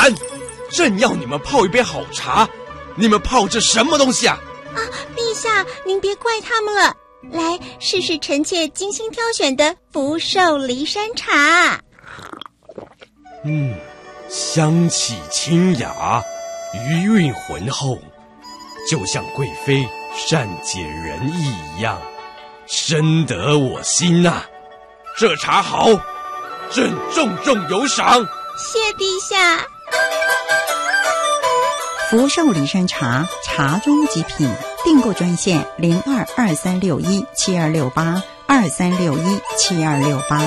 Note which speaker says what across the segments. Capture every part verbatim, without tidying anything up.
Speaker 1: 然，正要你们泡一杯好茶，你们泡这什么东西啊？
Speaker 2: 啊，陛下，您别怪他们了。来，试试臣妾精心挑选的福寿梨山茶。
Speaker 1: 嗯，香气清雅，余韵浑厚，就像贵妃善解人意一样，深得我心啊！这茶好，朕重重有赏。
Speaker 2: 谢陛下。
Speaker 3: 福寿梨山茶，茶中极品。订购专线零二二三六一七二六八二三六一七二六八。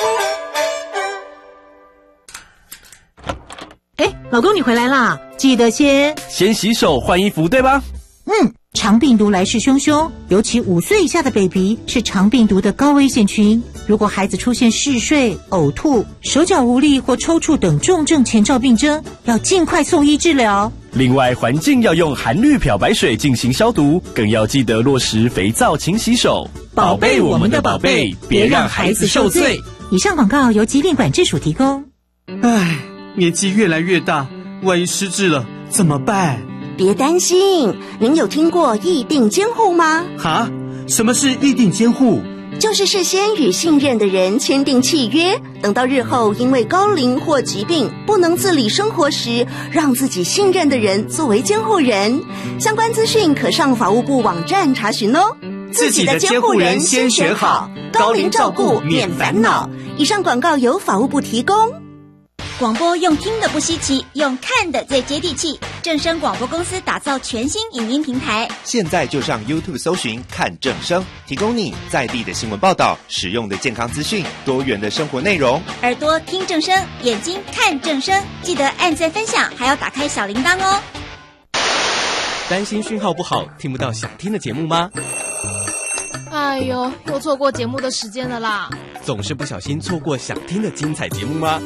Speaker 4: 哎，老公你回来啦，记得先
Speaker 5: 先洗手换衣服，对吧？
Speaker 4: 嗯，肠病毒来势汹汹，尤其五岁以下的 baby 是肠病毒的高危险群。如果孩子出现嗜睡、呕吐、手脚无力或抽搐等重症前兆病征，要尽快送医治疗。
Speaker 5: 另外，环境要用含氯漂白水进行消毒，更要记得落实肥皂勤洗手，
Speaker 4: 宝贝我们的宝贝，别让孩子受罪。以上广告由疾病管制署提供。
Speaker 6: 唉，年纪越来越大，万一失智了怎么办？
Speaker 7: 别担心，您有听过议定监护吗？
Speaker 6: 哈？什么是议定监护？
Speaker 7: 就是事先与信任的人签订契约，等到日后因为高龄或疾病不能自理生活时，让自己信任的人作为监护人。相关资讯可上法务部网站查询哦。
Speaker 6: 自己的监护人先选好，高龄照顾免烦恼。
Speaker 7: 以上广告由法务部提供。
Speaker 2: 广播用听的不稀奇，用看的最接地气。正声广播公司打造全新影音平台，
Speaker 8: 现在就上 YouTube 搜寻看正声，提供你在地的新闻报道、实用的健康资讯、多元的生活内容。
Speaker 2: 耳朵听正声，眼睛看正声，记得按赞分享，还要打开小铃铛哦。
Speaker 1: 担心讯号不好，听不到想听的节目吗？
Speaker 9: 哎呦，又错过节目的时间了啦！
Speaker 1: 总是不小心错过想听的精彩节目吗？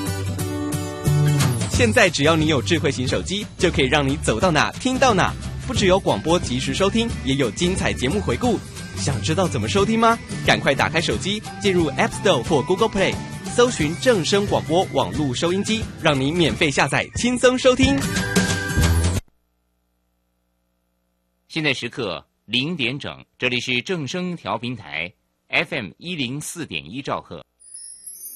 Speaker 1: 现在只要你有智慧型手机，就可以让你走到哪听到哪。不只有广播及时收听，也有精彩节目回顾。想知道怎么收听吗？赶快打开手机，进入 App Store 或 Google Play， 搜寻正声广播网络收音机，让你免费下载，轻松收听。
Speaker 10: 现在时刻零点整，这里是正声调频台 F M 一零四点一兆赫。